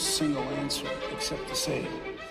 single answer except to say.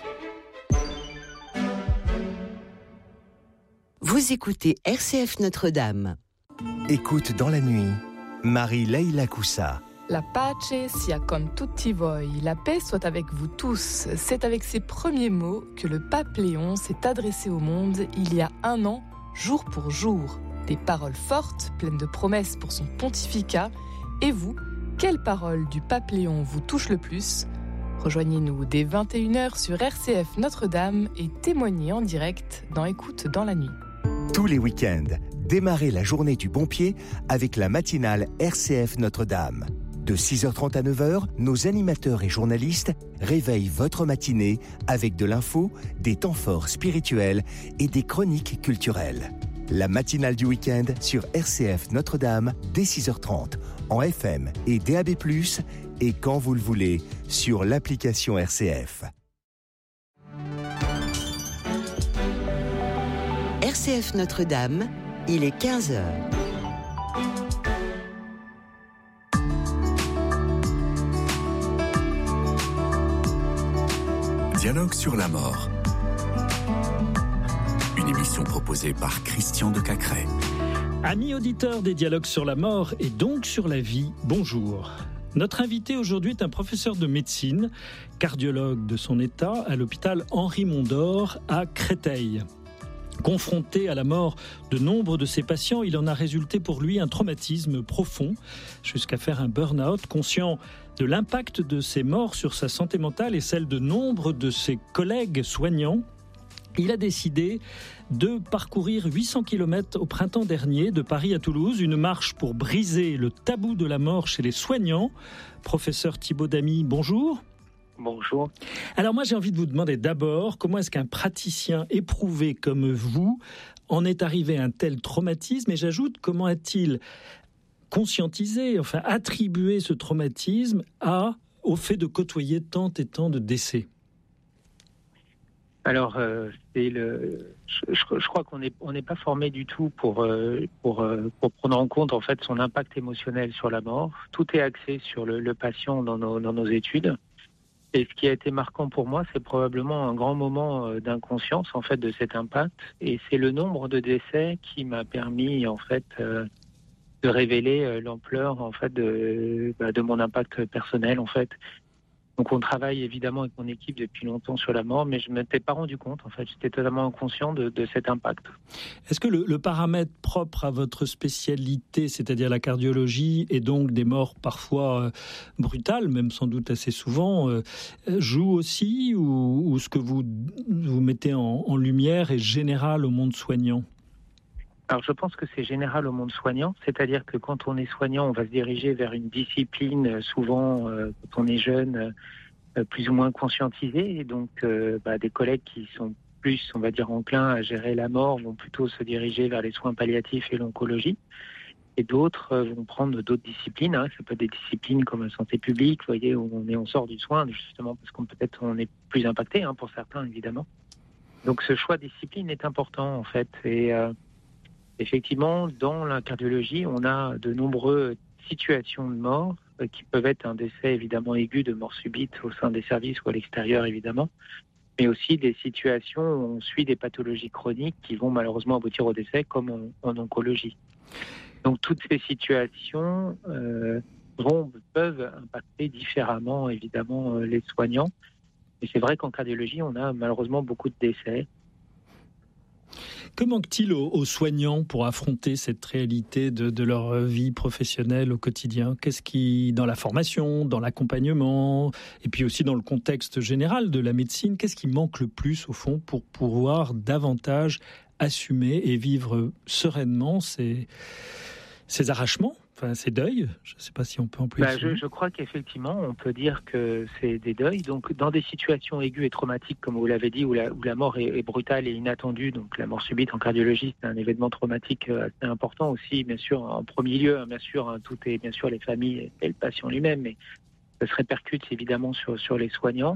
Vous écoutez RCF Notre-Dame. Écoute dans la nuit, Marie-Leila Coussa. La pace sia con tutti voi, la paix soit avec vous tous. C'est avec ces premiers mots que le pape Léon s'est adressé au monde il y a 1 an, jour pour jour. Des paroles fortes, pleines de promesses pour son pontificat. Et vous, quelle parole du pape Léon vous touche le plus ? Rejoignez-nous dès 21h sur RCF Notre-Dame et témoignez en direct dans Écoute dans la nuit. Tous les week-ends, démarrez la journée du bon pied avec la matinale RCF Notre-Dame. De 6h30 à 9h, nos animateurs et journalistes réveillent votre matinée avec de l'info, des temps forts spirituels et des chroniques culturelles. La matinale du week-end sur RCF Notre-Dame dès 6h30 en FM et DAB+, et quand vous le voulez sur l'application RCF. RCF Notre-Dame, il est 15h. Dialogue sur la mort. Une émission proposée par Christian de Cacré. Amis auditeurs des Dialogues sur la mort et donc sur la vie, bonjour. Notre invité aujourd'hui est un professeur de médecine, cardiologue de son état à l'hôpital Henri Mondor à Créteil. Confronté à la mort de nombre de ses patients, il en a résulté pour lui un traumatisme profond, jusqu'à faire un burn-out, conscient de l'impact de ces morts sur sa santé mentale et celle de nombre de ses collègues soignants. Il a décidé de parcourir 800 km au printemps dernier, de Paris à Toulouse, une marche pour briser le tabou de la mort chez les soignants. Professeur Thibaut Damy, bonjour. Bonjour. Alors moi j'ai envie de vous demander d'abord comment est-ce qu'un praticien éprouvé comme vous en est arrivé à un tel traumatisme, et j'ajoute comment a-t-il conscientisé, enfin attribué ce traumatisme au fait de côtoyer tant et tant de décès. Alors je crois qu'on n'est pas formé du tout pour prendre en compte en fait son impact émotionnel sur la mort. Tout est axé sur le patient dans nos études. Et ce qui a été marquant pour moi, c'est probablement un grand moment d'inconscience en fait de cet impact. Et c'est le nombre de décès qui m'a permis en fait de révéler l'ampleur en fait de mon impact personnel en fait. Donc on travaille évidemment avec mon équipe depuis longtemps sur la mort, mais je ne m'étais pas rendu compte en fait. J'étais totalement inconscient de cet impact. Est-ce que le paramètre propre à votre spécialité, c'est-à-dire la cardiologie, et donc des morts parfois brutales, même sans doute assez souvent, joue aussi, ou ce que vous mettez en lumière est général au monde soignant ? Alors je pense que c'est général au monde soignant, c'est-à-dire que quand on est soignant, on va se diriger vers une discipline, souvent quand on est jeune, plus ou moins conscientisée, et donc des collègues qui sont plus, on va dire, enclins à gérer la mort vont plutôt se diriger vers les soins palliatifs et l'oncologie, et d'autres vont prendre d'autres disciplines, ça peut être des disciplines comme la santé publique, vous voyez, où on sort du soin, justement parce qu'on est plus impacté, pour certains évidemment. Donc ce choix de discipline est important en fait, et effectivement, dans la cardiologie, on a de nombreuses situations de mort qui peuvent être un décès évidemment aigu de mort subite au sein des services ou à l'extérieur évidemment, mais aussi des situations où on suit des pathologies chroniques qui vont malheureusement aboutir au décès comme en oncologie. Donc toutes ces situations peuvent impacter différemment évidemment les soignants. Et c'est vrai qu'en cardiologie, on a malheureusement beaucoup de décès. Que manque-t-il aux soignants pour affronter cette réalité de leur vie professionnelle au quotidien ? Qu'est-ce qui, dans la formation, dans l'accompagnement, et puis aussi dans le contexte général de la médecine, qu'est-ce qui manque le plus au fond pour pouvoir davantage assumer et vivre sereinement ces arrachements, ces deuils? Je ne sais pas si on peut employer ce mot. Je crois qu'effectivement, on peut dire que c'est des deuils. Donc, dans des situations aiguës et traumatiques, comme vous l'avez dit, où la mort est brutale et inattendue, donc la mort subite en cardiologie, c'est un événement traumatique assez important aussi, bien sûr, en premier lieu, bien sûr, tout est bien sûr les familles et le patient lui-même, mais ça se répercute évidemment sur les soignants.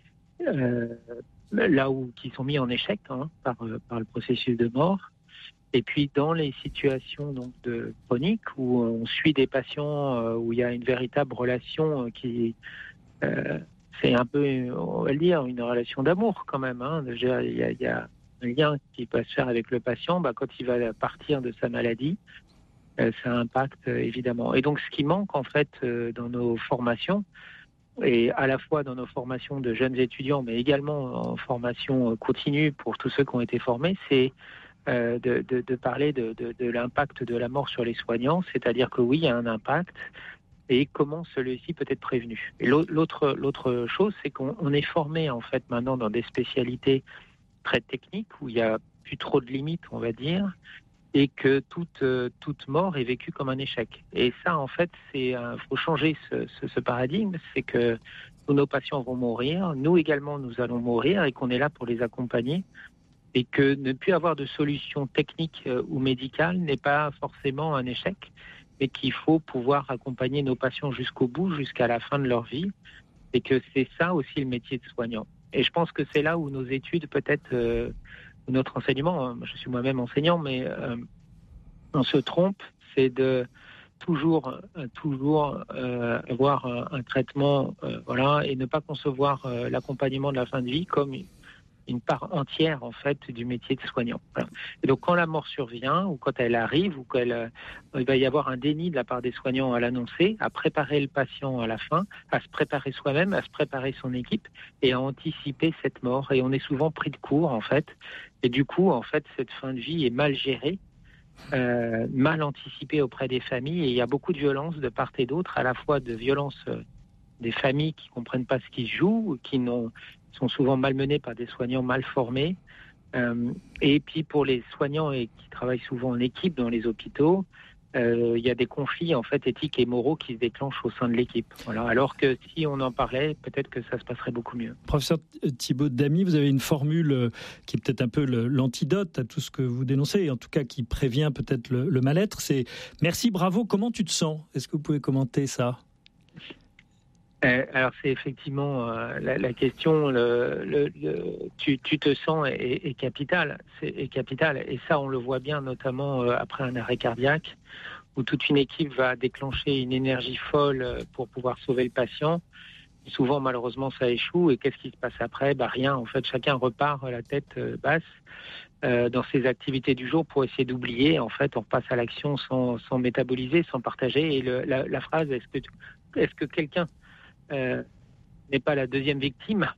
Qui sont mis en échec par le processus de mort. Et puis dans les situations donc de chroniques où on suit des patients où il y a une véritable relation qui c'est un peu, on va le dire, une relation d'amour quand même. Il y a un lien qui peut se faire avec le patient. Quand il va partir de sa maladie, ça impacte évidemment. Et donc, ce qui manque en fait dans nos formations, et à la fois dans nos formations de jeunes étudiants, mais également en formation continue pour tous ceux qui ont été formés, c'est de parler de l'impact de la mort sur les soignants, c'est-à-dire que oui, il y a un impact, et comment celui-ci peut être prévenu. Et l'autre chose, c'est qu'on est formé en fait maintenant dans des spécialités très techniques, où il n'y a plus trop de limites, on va dire, et que toute mort est vécue comme un échec. Et ça, en fait, faut changer ce paradigme, c'est que tous nos patients vont mourir, nous également, nous allons mourir, et qu'on est là pour les accompagner, et que ne plus avoir de solution technique ou médicale n'est pas forcément un échec, mais qu'il faut pouvoir accompagner nos patients jusqu'au bout, jusqu'à la fin de leur vie, et que c'est ça aussi le métier de soignant. Et je pense que c'est là où nos études, peut-être, notre enseignement, je suis moi-même enseignant, mais on se trompe, c'est de toujours avoir un traitement, et ne pas concevoir l'accompagnement de la fin de vie comme une part entière en fait du métier de soignant. Voilà. Et donc quand la mort survient ou quand elle arrive ou il va y avoir un déni de la part des soignants à l'annoncer, à préparer le patient à la fin, à se préparer soi-même, à se préparer son équipe et à anticiper cette mort. Et on est souvent pris de court en fait. Et du coup en fait cette fin de vie est mal gérée, mal anticipée auprès des familles, et il y a beaucoup de violence de part et d'autre, à la fois de violence des familles qui comprennent pas ce qui se joue, qui sont souvent malmenés par des soignants mal formés. Et puis pour les soignants et qui travaillent souvent en équipe dans les hôpitaux, il y a des conflits en fait éthiques et moraux qui se déclenchent au sein de l'équipe. Voilà. Alors que si on en parlait, peut-être que ça se passerait beaucoup mieux. Professeur Thibaut Damy, vous avez une formule qui est peut-être un peu l'antidote à tout ce que vous dénoncez, et en tout cas qui prévient peut-être le mal-être. C'est « Merci, bravo, comment tu te sens ?» Est-ce que vous pouvez commenter ça ? Alors c'est effectivement la question, tu te sens est capitale, est capitale, et ça on le voit bien notamment après un arrêt cardiaque où toute une équipe va déclencher une énergie folle pour pouvoir sauver le patient. Souvent malheureusement ça échoue, et qu'est-ce qui se passe après ? Rien, en fait chacun repart la tête basse dans ses activités du jour pour essayer d'oublier. En fait on repasse à l'action sans métaboliser, sans partager, et la phrase est-ce que quelqu'un n'est pas la deuxième victime.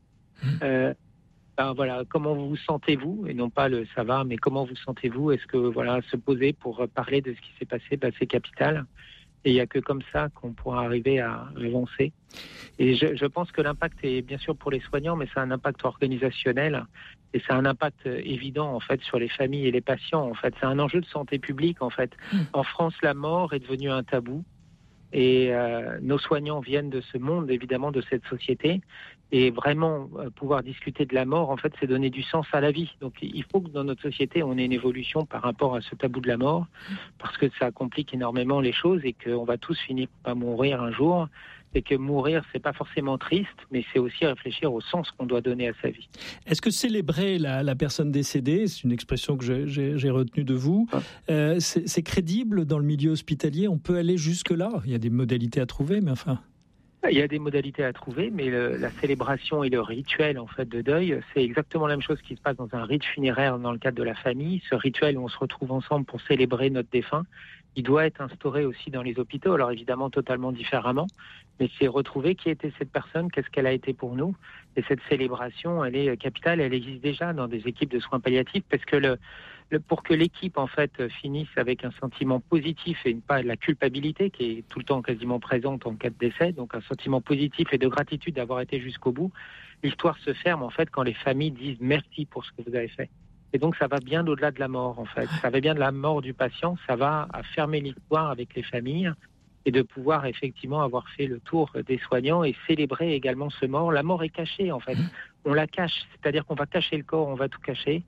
Voilà, comment vous sentez-vous, et non pas le ça va, mais comment vous sentez-vous. Est-ce que se poser pour parler de ce qui s'est passé, c'est capital, et il n'y a que comme ça qu'on pourra arriver à avancer. Et je pense que l'impact est bien sûr pour les soignants, mais c'est un impact organisationnel, et c'est un impact évident en fait sur les familles et les patients. En fait, c'est un enjeu de santé publique. En fait, en France, la mort est devenue un tabou. Et nos soignants viennent de ce monde, évidemment, de cette société. Et vraiment, pouvoir discuter de la mort, en fait, c'est donner du sens à la vie. Donc, il faut que dans notre société, on ait une évolution par rapport à ce tabou de la mort, parce que ça complique énormément les choses, et qu'on va tous finir par mourir un jour. Et que mourir, c'est pas forcément triste, mais c'est aussi réfléchir au sens qu'on doit donner à sa vie. Est-ce que célébrer la personne décédée, c'est une expression que j'ai retenue de vous, c'est crédible dans le milieu hospitalier ? On peut aller jusque-là ? Il y a des modalités à trouver, mais enfin... Il y a des modalités à trouver, mais la célébration et le rituel en fait de deuil, c'est exactement la même chose qui se passe dans un rite funéraire dans le cadre de la famille. Ce rituel où on se retrouve ensemble pour célébrer notre défunt, il doit être instauré aussi dans les hôpitaux, alors évidemment totalement différemment, mais c'est retrouver qui était cette personne, qu'est-ce qu'elle a été pour nous. Et cette célébration, elle est capitale, elle existe déjà dans des équipes de soins palliatifs, parce que pour que l'équipe en fait finisse avec un sentiment positif et pas la culpabilité qui est tout le temps quasiment présente en cas de décès, donc un sentiment positif et de gratitude d'avoir été jusqu'au bout, l'histoire se ferme en fait quand les familles disent merci pour ce que vous avez fait. Et donc ça va bien au-delà de la mort en fait, ça va bien de la mort du patient, ça va à fermer l'histoire avec les familles, et de pouvoir effectivement avoir fait le tour des soignants et célébrer également ce mort. La mort est cachée en fait, on la cache, c'est-à-dire qu'on va cacher le corps, on va tout cacher.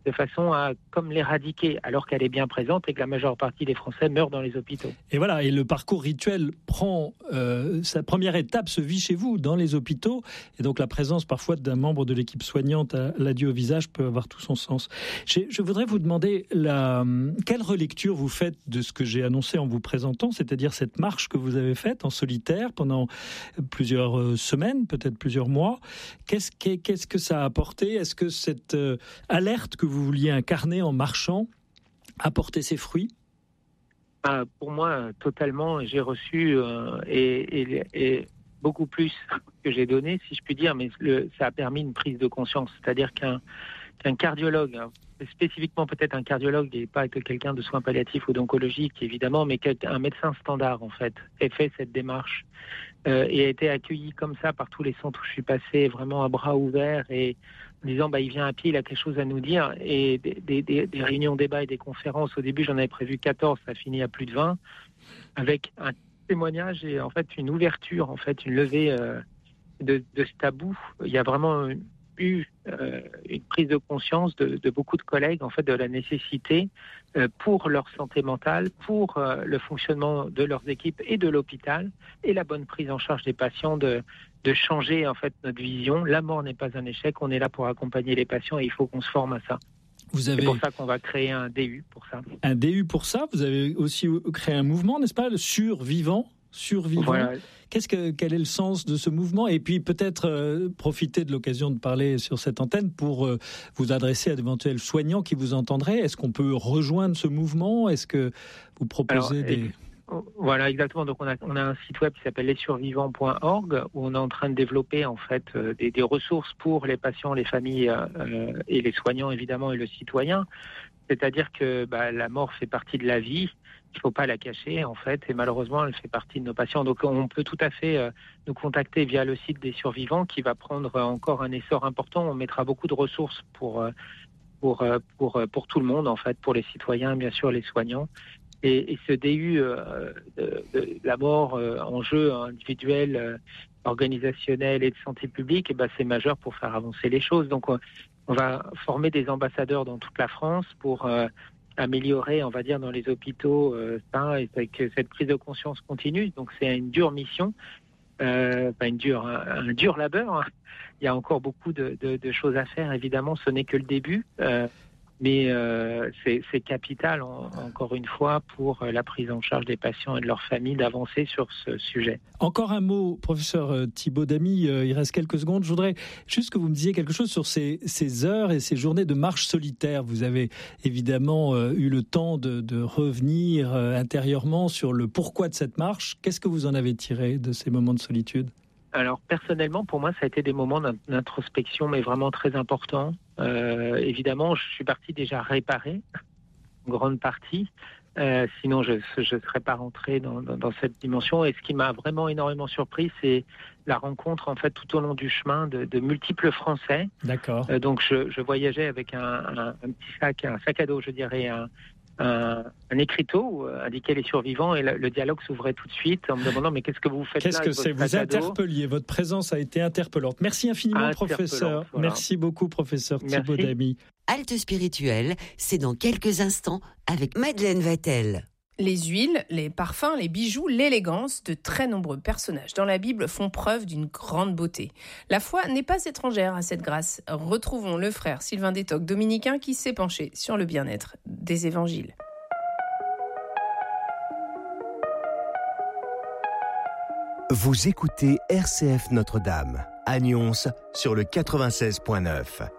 de façon à comme l'éradiquer, alors qu'elle est bien présente et que la majeure partie des Français meurent dans les hôpitaux. Et voilà, et le parcours rituel prend sa première étape, se vit chez vous, dans les hôpitaux, et donc la présence parfois d'un membre de l'équipe soignante à l'adieu au visage peut avoir tout son sens. Je voudrais vous demander quelle relecture vous faites de ce que j'ai annoncé en vous présentant, c'est-à-dire cette marche que vous avez faite en solitaire pendant plusieurs semaines, peut-être plusieurs mois. Qu'est-ce que ça a apporté ? Est-ce que cette alerte que vous vouliez incarner en marchant a porté ses fruits ? Pour moi, totalement. J'ai reçu et beaucoup plus que j'ai donné, si je puis dire, mais ça a permis une prise de conscience. C'est-à-dire qu'un cardiologue, spécifiquement peut-être un cardiologue, et pas que quelqu'un de soins palliatifs ou d'oncologique, évidemment, mais un médecin standard, en fait, ait fait cette démarche et a été accueilli comme ça par tous les centres où je suis passé, vraiment à bras ouverts, et en disant il vient à pied, il a quelque chose à nous dire, et des réunions débats et des conférences. Au début, j'en avais prévu 14, ça a fini à plus de 20, avec un témoignage et en fait une ouverture, en fait une levée de ce tabou. Il y a vraiment eu une prise de conscience de beaucoup de collègues, en fait, de la nécessité pour leur santé mentale, pour le fonctionnement de leurs équipes et de l'hôpital, et la bonne prise en charge des patients, de changer, en fait, notre vision. La mort n'est pas un échec, on est là pour accompagner les patients et il faut qu'on se forme à ça. C'est pour ça qu'on va créer un DU pour ça. Un DU pour ça. Vous avez aussi créé un mouvement, n'est-ce pas, le survivant. Voilà. Quel est le sens de ce mouvement ? Et puis peut-être profiter de l'occasion de parler sur cette antenne pour vous adresser à d'éventuels soignants qui vous entendraient. Est-ce qu'on peut rejoindre ce mouvement ? Est-ce que vous proposez Voilà, exactement. Donc on a un site web qui s'appelle lesurvivants.org où on est en train de développer en fait des ressources pour les patients, les familles et les soignants évidemment et le citoyen. C'est-à-dire que la mort fait partie de la vie. Il ne faut pas la cacher, en fait, et malheureusement, elle fait partie de nos patients. Donc, on peut tout à fait nous contacter via le site des survivants qui va prendre encore un essor important. On mettra beaucoup de ressources pour tout le monde, en fait, pour les citoyens, bien sûr, les soignants. Et ce DU de la mort, enjeu individuel, organisationnel et de santé publique, c'est majeur pour faire avancer les choses. Donc, on va former des ambassadeurs dans toute la France pour améliorer, on va dire, dans les hôpitaux ça, et que cette prise de conscience continue. Donc c'est une dure mission, un dur labeur. Il y a encore beaucoup de choses à faire, évidemment, ce n'est que le début. Mais c'est capital, encore une fois, pour la prise en charge des patients et de leurs familles d'avancer sur ce sujet. Encore un mot, professeur Thibaut Damy, il reste quelques secondes. Je voudrais juste que vous me disiez quelque chose sur ces heures et ces journées de marche solitaire. Vous avez évidemment eu le temps de revenir intérieurement sur le pourquoi de cette marche. Qu'est-ce que vous en avez tiré de ces moments de solitude ? Alors personnellement, pour moi, ça a été des moments d'introspection, mais vraiment très importants. Évidemment, je suis parti déjà réparé, en grande partie. Sinon, je ne serais pas rentré dans cette dimension. Et ce qui m'a vraiment énormément surpris, c'est la rencontre, en fait, tout au long du chemin de multiples Français. D'accord. Donc, je voyageais avec un petit sac, un sac à dos, je dirais, un écriteau où indiquait les survivants, et le dialogue s'ouvrait tout de suite en me demandant mais qu'est-ce que vous faites là ? Qu'est-ce que c'est ? Vous interpelliez, votre présence a été interpellante. Merci infiniment, professeur. Voilà. Merci beaucoup, professeur Thibaut Damy. Halte spirituelle, c'est dans quelques instants avec Madeleine Vatel. Les huiles, les parfums, les bijoux, l'élégance, de très nombreux personnages dans la Bible font preuve d'une grande beauté. La foi n'est pas étrangère à cette grâce. Retrouvons le frère Sylvain Détoc, dominicain, qui s'est penché sur le bien-être des évangiles. Vous écoutez RCF Notre-Dame, à Nyons sur le 96.9.